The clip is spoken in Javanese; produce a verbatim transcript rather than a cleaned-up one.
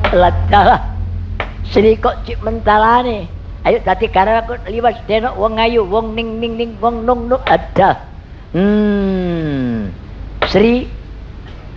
Ladalah. Sri kok cik mentalane. Ayo dadi karo aku liwas deno wong ayu, wong ning ning ning, wong nung nung ada. Hmm. Sri